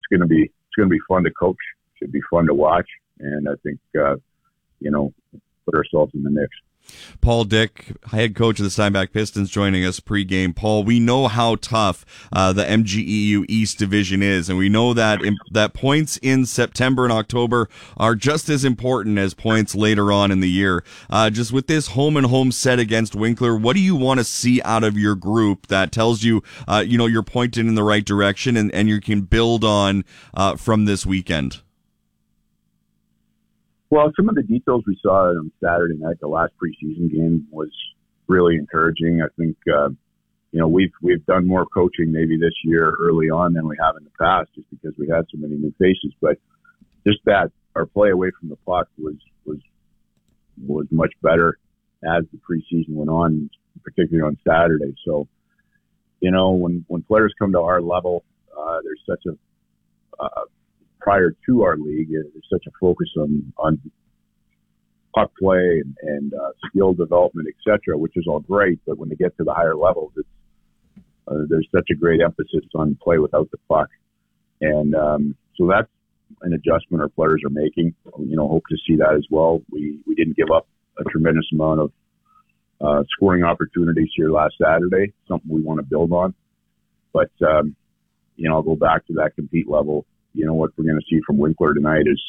it's gonna be fun to coach. Should be fun to watch, and I think put ourselves in the mix. Paul Dick, head coach of the Steinbach Pistons, joining us pregame. Paul, we know how tough the MGEU East Division is, and we know that that points in September and October are just as important as points later on in the year. Just with this home-and-home set against Winkler, what do you want to see out of your group that tells you, you're pointed in the right direction and you can build on from this weekend? Well, some of the details we saw on Saturday night, the last preseason game, was really encouraging. I think, we've done more coaching maybe this year early on than we have in the past, just because we had so many new faces. But just that our play away from the puck was much better as the preseason went on, particularly on Saturday. So, when players come to our level, there's such a prior to our league, there's such a focus on puck play and skill development, etc., which is all great. But when they get to the higher levels, there's such a great emphasis on play without the puck, and so that's an adjustment our players are making. Hope to see that as well. We didn't give up a tremendous amount of scoring opportunities here last Saturday. Something we want to build on, but I'll go back to that compete level. What we're going to see from Winkler tonight is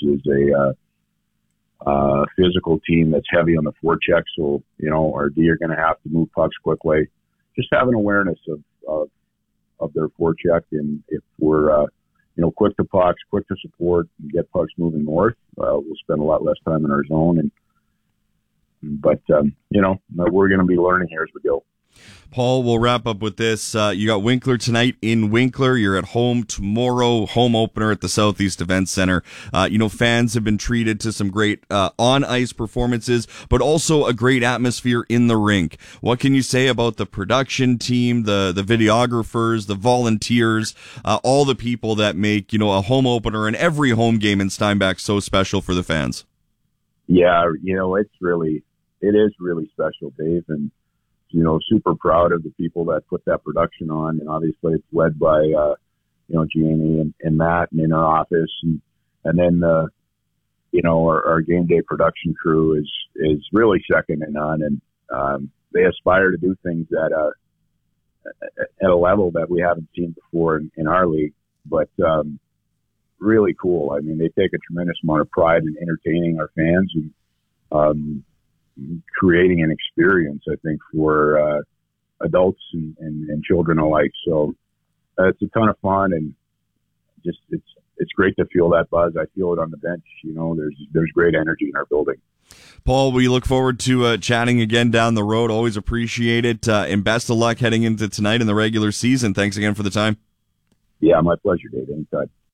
a physical team that's heavy on the forecheck. So, our D are going to have to move pucks quickly. Just have an awareness of their forecheck. And if we're, quick to pucks, quick to support, and get pucks moving north, we'll spend a lot less time in our zone. But we're going to be learning here as we go. Paul, we'll wrap up with this. You got Winkler tonight in Winkler. You're at home tomorrow, home opener at the Southeast Events Center. Fans have been treated to some great on-ice performances, but also a great atmosphere in the rink. What can you say about the production team, the videographers, the volunteers, all the people that make, a home opener and every home game in Steinbach so special for the fans? Yeah, it is really special, Dave, and super proud of the people that put that production on. And obviously it's led by, Jamie and Matt and in our office. And then, our game day production crew is really second to none. And, they aspire to do things at a level that we haven't seen before in our league, but, really cool. I mean, they take a tremendous amount of pride in entertaining our fans and, creating an experience, I think, for adults and children alike. So it's a ton of fun, and just it's great to feel that buzz. I feel it on the bench. There's great energy in our building. Paul, we look forward to chatting again down the road. Always appreciate it, and best of luck heading into tonight in the regular season. Thanks again for the time. Yeah, my pleasure, Dave. Anytime.